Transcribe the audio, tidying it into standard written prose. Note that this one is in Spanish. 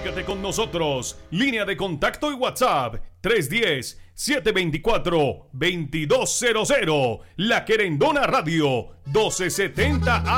Comunícate con nosotros. Línea de contacto y WhatsApp 310-724-2200. La Querendona Radio 1270